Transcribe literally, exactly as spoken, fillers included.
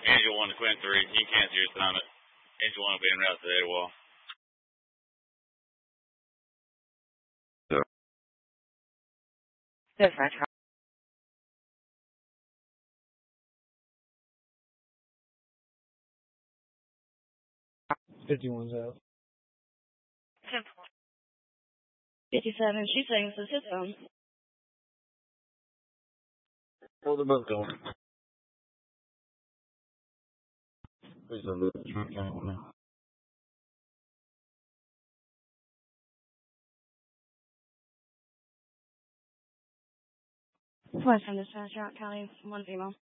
Angel one to Quinn three. You can cancel your assignment. Angel one will be en route to Etowah. That's right. fifty-one's out. fifty-seven, she's saying this is his phone. Where they're both going. Please don't look at the truck now. West from dispatch out, County one female.